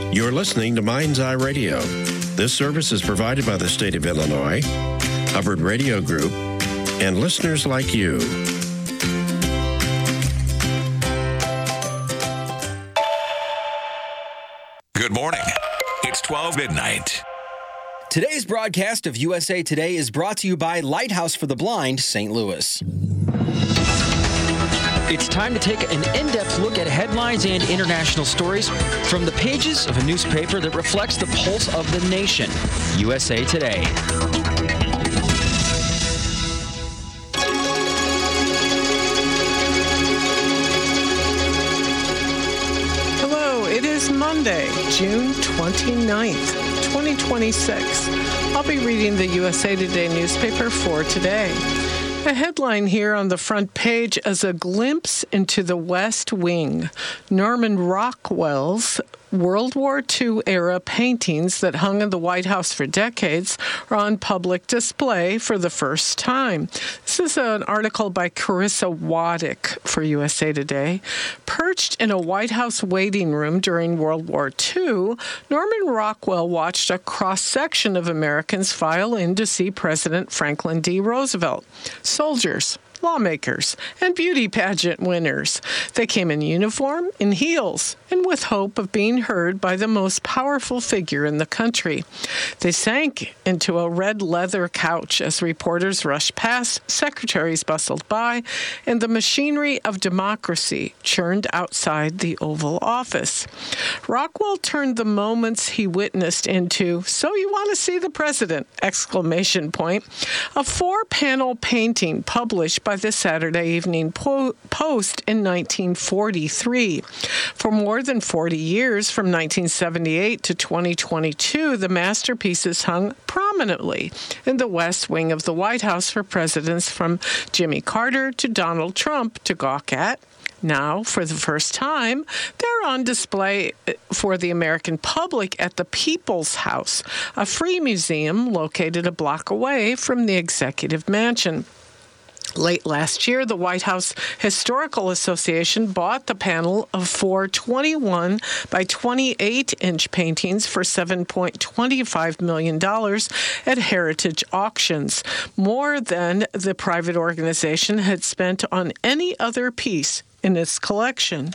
You're listening to Mind's Eye Radio. This service is provided by the state of Illinois, Hubbard Radio Group, and listeners like you. Good morning. It's 12 midnight. Today's broadcast of USA Today is brought to you by Lighthouse for the Blind, St. Louis. It's time to take an in-depth look at headlines and international stories from the pages of a newspaper that reflects the pulse of the nation, USA Today. Hello, it is Monday, June 29th, 2026. I'll be reading the USA Today newspaper for today. A headline here on the front page is a glimpse into the West Wing. Norman Rockwell's World War II-era paintings that hung in the White House for decades are on public display for the first time. This is an article by Carissa Waddick for USA Today. Perched in a White House waiting room during World War II, Norman Rockwell watched a cross-section of Americans file in to see President Franklin D. Roosevelt. Soldiers, lawmakers, and beauty pageant winners. They came in uniform, in heels, and with hope of being heard by the most powerful figure in the country. They sank into a red leather couch as reporters rushed past, secretaries bustled by, and the machinery of democracy churned outside the Oval Office. Rockwell turned the moments he witnessed into, "So you want to see the president!" exclamation point, a four-panel painting published by the Saturday Evening Post in 1943. For more than 40 years, from 1978 to 2022, the masterpieces hung prominently in the West Wing of the White House for presidents from Jimmy Carter to Donald Trump to gawk at. Now, for the first time, they're on display for the American public at the People's House, a free museum located a block away from the Executive Mansion. Late last year, the White House Historical Association bought the panel of four 21 by 28-inch paintings for $7.25 million at Heritage Auctions, more than the private organization had spent on any other piece in its collection.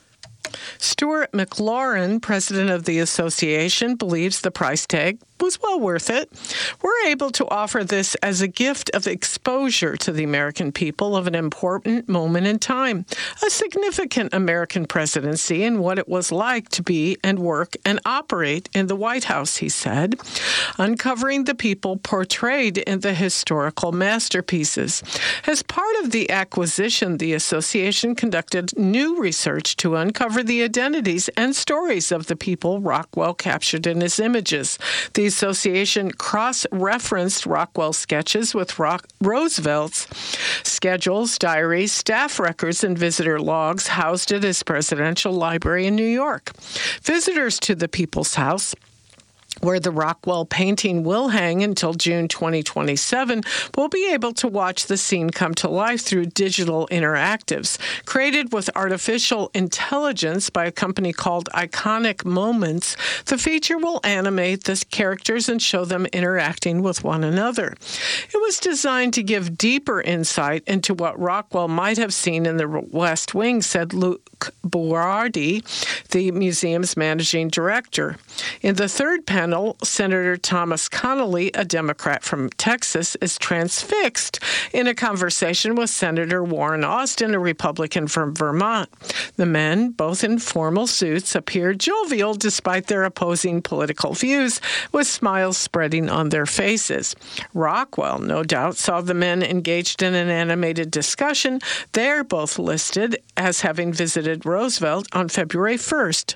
Stuart McLaurin, president of the association, believes the price tag was well worth it. We're able to offer this as a gift of exposure to the American people of an important moment in time, a significant American presidency and what it was like to be and work and operate in the White House, he said, uncovering the people portrayed in the historical masterpieces. As part of the acquisition, the association conducted new research to uncover the identities and stories of the people Rockwell captured in his images. The association cross-referenced Rockwell's sketches with Roosevelt's schedules, diaries, staff records, and visitor logs housed at his presidential library in New York. Visitors to the People's House, where the Rockwell painting will hang until June 2027, will be able to watch the scene come to life through digital interactives. Created with artificial intelligence by a company called Iconic Moments, the feature will animate the characters and show them interacting with one another. It was designed to give deeper insight into what Rockwell might have seen in the West Wing, said Luke Boardi, the museum's managing director. In the third panel, Senator Thomas Connally, a Democrat from Texas, is transfixed in a conversation with Senator Warren Austin, a Republican from Vermont. The men, both in formal suits, appear jovial despite their opposing political views, with smiles spreading on their faces. Rockwell, no doubt, saw the men engaged in an animated discussion. They're both listed as having visited Roosevelt on February 1st,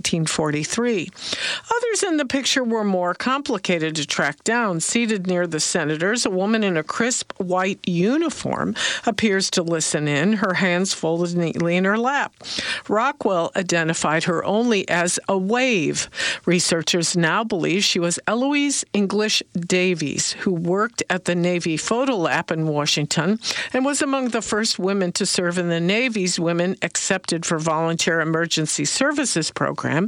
1943. Others in the picture were more complicated to track down. Seated near the senators, a woman in a crisp white uniform appears to listen in, her hands folded neatly in her lap. Rockwell identified her only as a wave. Researchers now believe she was Eloise English Davies, who worked at the Navy Photo Lab in Washington and was among the first women to serve in the Navy's Women Accepted for Volunteer Emergency Services program,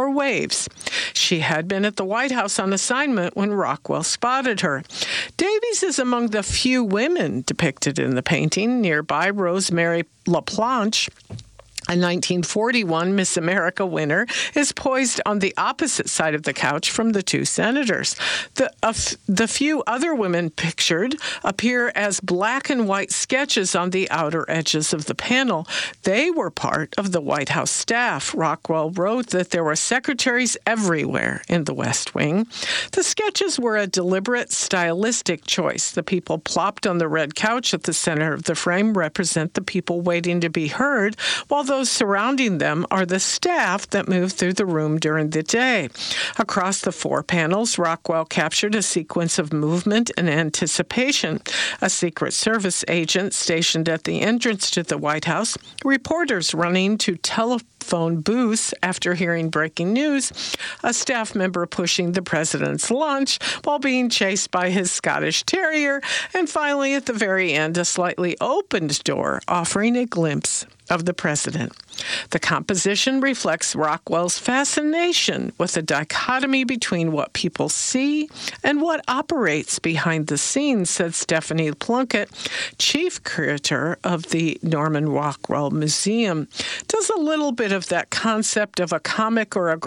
or waves. She had been at the White House on assignment when Rockwell spotted her. Davies is among the few women depicted in the painting. Nearby, Rosemary LaPlanche, a 1941 Miss America winner, is poised on the opposite side of the couch from the two senators. The few other women pictured appear as black and white sketches on the outer edges of the panel. They were part of the White House staff. Rockwell wrote that there were secretaries everywhere in the West Wing. The sketches were a deliberate stylistic choice. The people plopped on the red couch at the center of the frame represent the people waiting to be heard, while those surrounding them are the staff that move through the room during the day. Across the four panels, Rockwell captured a sequence of movement and anticipation. A Secret Service agent stationed at the entrance to the White House, reporters running to telephone booths after hearing breaking news, a staff member pushing the president's lunch while being chased by his Scottish Terrier, and finally, at the very end, a slightly opened door offering a glimpse of the president. The composition reflects Rockwell's fascination with the dichotomy between what people see and what operates behind the scenes, said Stephanie Plunkett, chief curator of the Norman Rockwell Museum. Does a little bit of that concept of a comic or a